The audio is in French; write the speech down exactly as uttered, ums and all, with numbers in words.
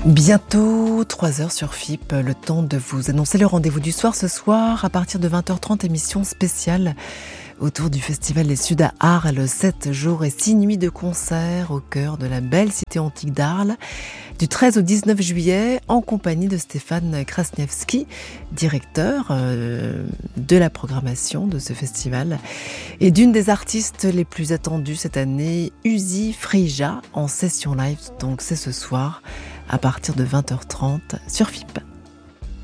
Bientôt trois heures sur F I P, le temps de vous annoncer le rendez-vous du soir. Ce soir, à partir de vingt heures trente, émission spéciale autour du Festival des Cieux d'Arles, sept jours et six nuits de concerts au cœur de la belle cité antique d'Arles, du treize au dix-neuf juillet, en compagnie de Stéphane Krasniewski, directeur euh, de la programmation de ce festival, et d'une des artistes les plus attendues cette année, Uzi Frija, en session live. Donc c'est ce soir, à partir de vingt heures trente sur F I P.